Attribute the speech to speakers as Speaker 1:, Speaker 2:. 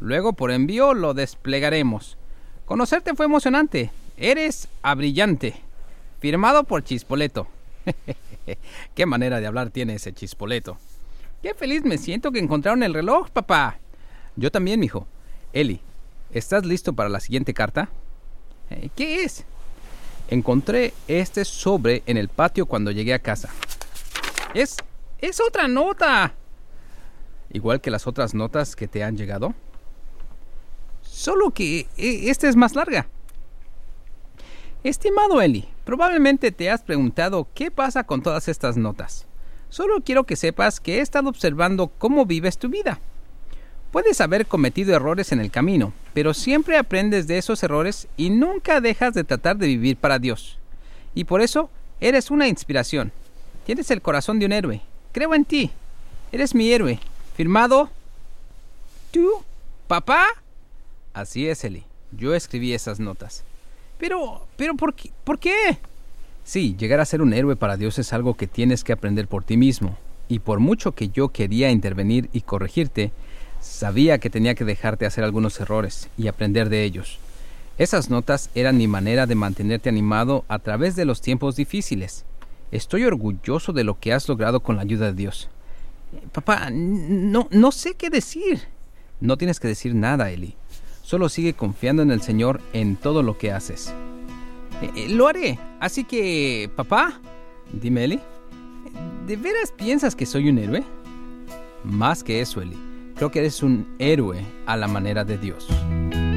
Speaker 1: Luego por envío lo desplegaremos. Conocerte fue emocionante. Eres brillante. Firmado por Chispoleto. Qué manera de hablar tiene ese Chispoleto. Qué feliz me siento que encontraron el reloj, papá. Yo también, mijo. Eli, ¿estás listo para la siguiente carta? ¿Qué es? Encontré este sobre en el patio cuando llegué a casa. Es otra nota. Igual que las otras notas que te han llegado. Solo que esta es más larga. Estimado Eli, probablemente te has preguntado qué pasa con todas estas notas. Solo quiero que sepas que he estado observando cómo vives tu vida. Puedes haber cometido errores en el camino, pero siempre aprendes de esos errores y nunca dejas de tratar de vivir para Dios. Y por eso eres una inspiración. Tienes el corazón de un héroe. Creo en ti. Eres mi héroe. Firmado... ¿Tú? ¿Papá? Así es, Eli. Yo escribí esas notas. Pero, ¿por qué? Sí, llegar a ser un héroe para Dios es algo que tienes que aprender por ti mismo. Y por mucho que yo quería intervenir y corregirte, sabía que tenía que dejarte hacer algunos errores y aprender de ellos. Esas notas eran mi manera de mantenerte animado a través de los tiempos difíciles. Estoy orgulloso de lo que has logrado con la ayuda de Dios. Papá, no sé qué decir. No tienes que decir nada, Eli. Solo sigue confiando en el Señor en todo lo que haces. Lo haré. Así que, papá, dime, Eli, ¿de veras piensas que soy un héroe? Más que eso, Eli. Creo que eres un héroe a la manera de Dios.